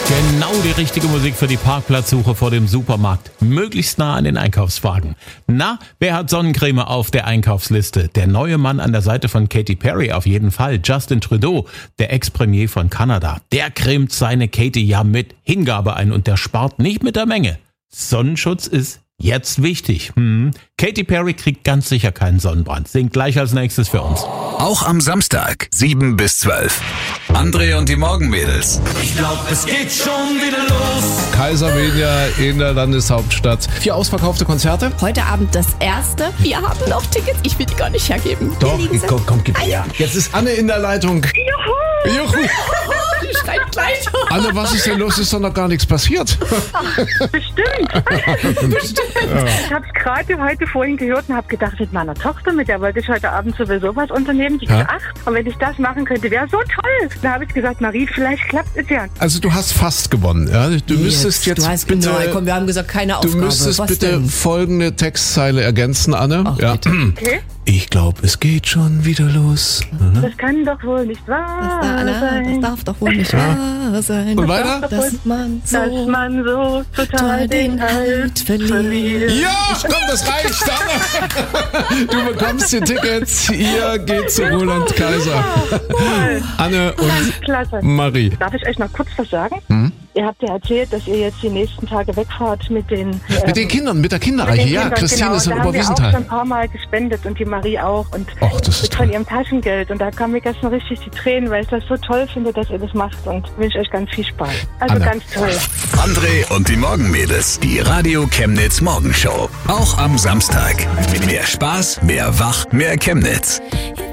Genau die richtige Musik für die Parkplatzsuche vor dem Supermarkt. Möglichst nah an den Einkaufswagen. Na, wer hat Sonnencreme auf der Einkaufsliste? Der neue Mann an der Seite von Katy Perry auf jeden Fall. Justin Trudeau, der Ex-Premier von Kanada. Der cremt seine Katy ja mit Hingabe ein und der spart nicht mit der Menge. Sonnenschutz ist jetzt wichtig. Katy Perry kriegt ganz sicher keinen Sonnenbrand. Singt gleich als nächstes für uns. Auch am Samstag, 7 bis 12. André und die Morgenmädels. Ich glaub, es geht schon wieder los. Kaisermedia in der Landeshauptstadt. 4 ausverkaufte Konzerte. Heute Abend das erste. Wir haben noch Tickets. Ich will die gar nicht hergeben. Doch, komm, gib her. Jetzt ist Anne in der Leitung. Juhu! Die schreit gleich. Anne, was ist denn los? Ist doch noch gar nichts passiert. Bestimmt. Ich habe es gerade heute vorhin gehört und habe gedacht, mit meiner Tochter, mit der wollte ich heute Abend sowieso was unternehmen. Die ist 8. Und wenn ich das machen könnte, wäre so toll. Da habe ich gesagt, Marie, vielleicht klappt es ja. Also du hast fast gewonnen. Ja? Du müsstest jetzt du hast bitte... genau, komm, wir haben gesagt, keine Aufgabe. Du müsstest was bitte denn? folgende Textzeile ergänzen, Anne. Ach, ja. bitte. Okay. Ich glaube, es geht schon wieder los. Das kann doch wohl nicht wahr sein. Das darf doch wohl nicht wahr sein. Und weiter? Dass man Dass man so total den Halt verliert. Ja, komm, das reicht, Anne. Du bekommst die Tickets. Ihr geht zu Roland Kaiser. Anne und Klasse. Marie. Darf ich euch noch kurz was sagen? Ihr habt ja erzählt, dass ihr jetzt die nächsten Tage wegfahrt mit den Kindern, mit der Kindereiche. Ja, Kindern, Christine genau. ist Da im haben wir auch schon Oberwiesenthal. ein paar Mal gespendet und die Marie auch. Und Ach, das ist mit von toll. ihrem Taschengeld. Und da kamen mir gestern richtig die Tränen, weil ich das so toll finde, dass ihr das macht. Und wünsche euch ganz viel Spaß. Also Anne. ganz toll. André und die Morgenmädels. Die Radio Chemnitz Morgenshow. Auch am Samstag. Mehr Spaß, mehr Wach, mehr Chemnitz.